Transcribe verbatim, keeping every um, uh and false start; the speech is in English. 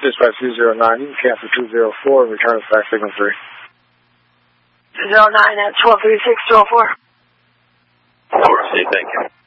Dispatch two zero nine, you can cancel two zero four and return us back signal three. two zero nine at twelve thirty-six, two oh four. four, see, thank you.